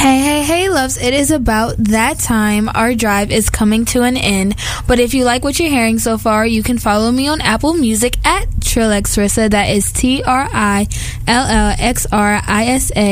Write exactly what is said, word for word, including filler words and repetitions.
Hey, hey, hey, loves. It is about that time. Our drive is coming to an end. But if you like what you're hearing so far, you can follow me on Apple Music at Trillxrissa. That is T R I L L X R I S A.